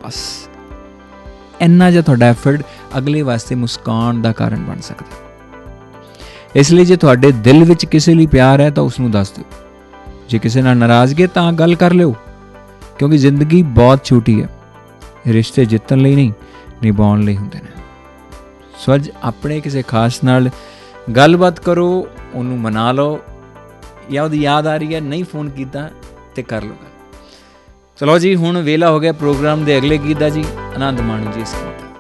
बस इन्ना जिहा तुहाडा एफर्ट अगले वास्ते मुस्कान दा कारण बन सकदा। इसलिए जे तुहाडे दिल विच किसे लई प्यार है तो उसनूं दस दिओ। जे किसे नाल नाराज़गी तां गल कर लिओ, क्योंकि जिंदगी बहुत छोटी है। रिश्ते जितन लई नहीं, निभाउण लई हुंदे ने। सो अज अपने किसी खास नाल गलबात करो, उन्होंने मना लो, या उहदी याद आ रही है नहीं फोन किया तो कर लो गल। चलो जी, हुण वेला हो गया प्रोग्राम के अगले गीत दा जी। आनंद माणो जी इस गीत।